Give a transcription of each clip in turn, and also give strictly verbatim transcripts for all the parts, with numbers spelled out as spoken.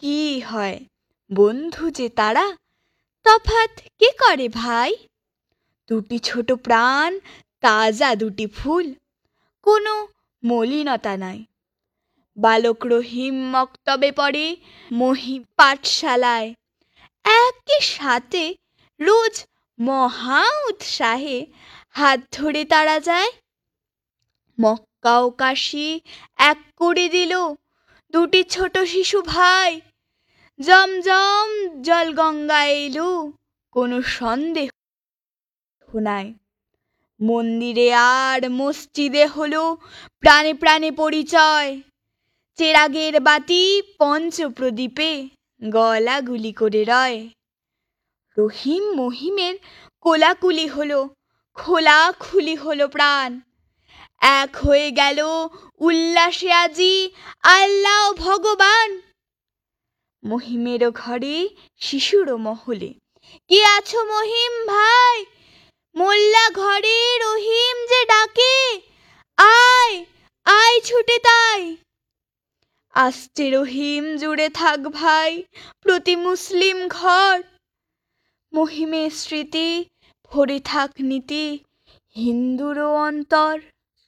কি হয় বন্ধু যে তারা, তফাৎ কে করে ভাই? দুটি ছোট প্রাণ, তাজা দুটি ফুল, কোনো মলিনতা নাই। বালক রহিম মক্তবে পড়ে, মহিম পাঠশালায়। একই সাথে রোজ মহা উৎসাহে হাত ধরে তারা যায়। মক্কা ও কাশী এক করে দিল দুটি ছোট শিশু ভাই। জমজম জল গঙ্গা এলো, কোনো সন্দেহ নাই। মন্দিরে আর মসজিদে হলো প্রাণে প্রাণে পরিচয়। চেরাগের বাতি পঞ্চপ্রদীপে গলাগুলি করে রয়। রহিম মহিমের কোলাকুলি হলো, খোলাখুলি হলো প্রাণ। এক হয়ে গেল উল্লাসে আজি আল্লাহ ভগবান। মহিমেরও ঘরে শিশুরও মহলে, কে আছো মহিম ভাই? মোল্লা ঘরে রহিম যে ডাকে, আয় আয় ছুটে তাই। আসছে রহিম জুড়ে থাক ভাই প্রতি মুসলিম ঘর। মহিমের স্মৃতি ভরে থাক নীতি হিন্দুরও অন্তর।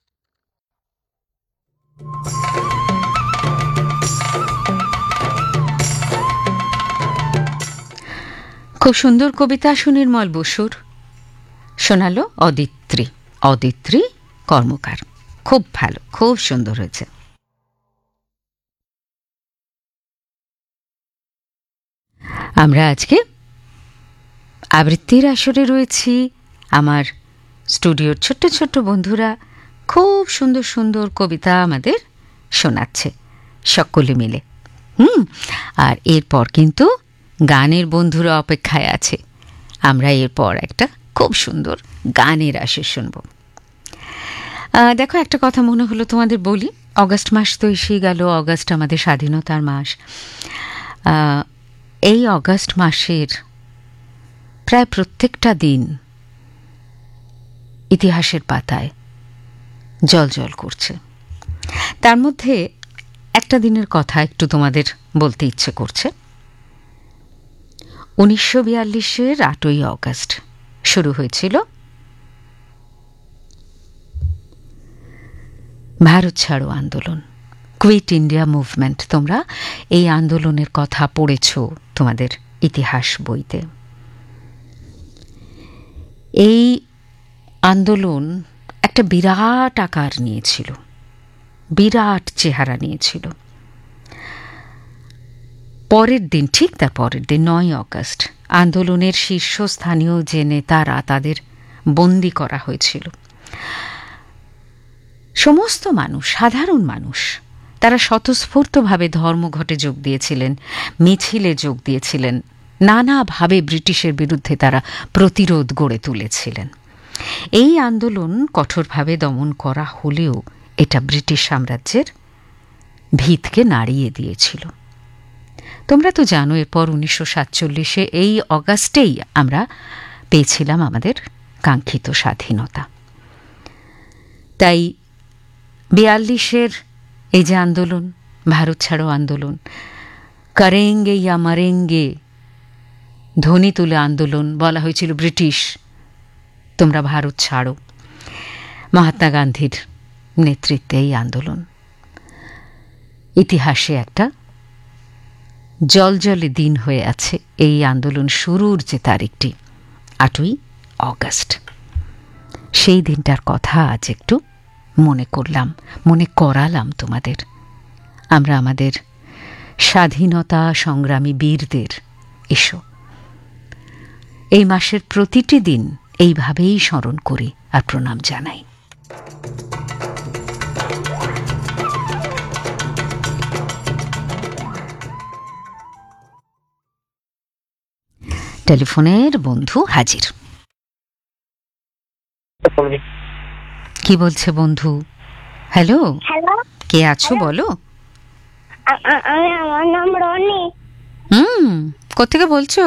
খুব সুন্দর কবিতা সুনির্মল বসুর শোনালো অদিত্রী অদিত্রী কর্মকার। খুব ভালো, খুব সুন্দর হয়েছে। আমরা আজকে আবৃত্তির আসরে রয়েছি। আমার স্টুডিওর ছোট্ট ছোট্ট বন্ধুরা খুব সুন্দর সুন্দর কবিতা আমাদের শোনাচ্ছে সকলে মিলে। হুম আর এরপর কিন্তু গানের বন্ধুরা অপেক্ষায় আছে। আমরা এরপর একটা খুব সুন্দর গানের আসর শুনব। দেখো, একটা কথা মনে হলো তোমাদের বলি। অগাস্ট মাস তো এসেই গেল। অগাস্ট আমাদের স্বাধীনতার মাস। এই অগাস্ট মাসের প্রায় প্রত্যেকটা দিন ইতিহাসের পাতায় জলজল করছে। তার মধ্যে একটা দিনের কথা একটু তোমাদের বলতে ইচ্ছে করছে। উনিশশো বিয়াল্লিশের আটই অগাস্ট শুরু হয়েছিল ভারত ছাড়ো আন্দোলন, কুইট ইন্ডিয়া মুভমেন্ট। তোমরা এই আন্দোলনের কথা পড়েছ তোমাদের ইতিহাস বইতে। এই আন্দোলন একটা বিরাট আকার নিয়েছিল, বিরাট চেহারা নিয়েছিল। পরের দিন, ঠিক তার পরের দিন নয় অগাস্ট, আন্দোলনের শীর্ষস্থানীয় যে নেতারা তাদের বন্দী করা হয়েছিল। সমস্ত মানুষ, সাধারণ মানুষ, তারা স্বতঃস্ফূর্তভাবে ধর্মঘটে যোগ দিয়েছিলেন, মিছিলে যোগ দিয়েছিলেন, নানাভাবে ব্রিটিশের বিরুদ্ধে তারা প্রতিরোধ গড়ে তুলেছিলেন। এই আন্দোলন কঠোরভাবে দমন করা হলেও এটা ব্রিটিশ সাম্রাজ্যের ভিতকে নাড়িয়ে দিয়েছিল। তোমরা তো জানো, এরপর উনিশশো সাতচল্লিশে এই অগাস্টেই আমরা পেয়েছিলাম আমাদের কাঙ্ক্ষিত স্বাধীনতা। তাই বিয়াল্লিশের এই যে আন্দোলন, ভারত ছাড়ো আন্দোলন, করেঙ্গে ইয়া মরেঙ্গে ধ্বনি তুলে আন্দোলন, বলা হয়েছিল ব্রিটিশ তোমরা ভারত ছাড়ো। মহাত্মা গান্ধীর নেতৃত্বে এই আন্দোলন ইতিহাসে একটা জলজলে দিন হয়ে আছে। এই আন্দোলন শুরুর যে তারিখটি আটই অগাস্ট, সেই দিনটার কথা আজ একটু মনে করলাম, মনে করালাম তোমাদের। আমরা আমাদের স্বাধীনতা সংগ্রামী বীরদের এসো এই মাসের প্রতিটি দিন এইভাবেই স্মরণ করি আর প্রণাম জানাই। টেলিফোনের বন্ধু হাজির। কি বলছে বন্ধু? হ্যালো, হ্যালো, কে আছো বলো? আমার নাম রনি। হুম, কোথেকে বলছো?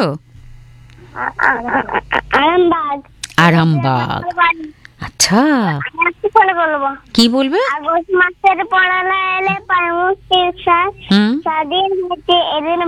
আরামবাগ। আরামবাগ, আচ্ছা। কি বলবে? আগস্ট মাসের পড়ালা এলে পায় মুক্তির স্বাদ, স্বাধীন হতে এদিন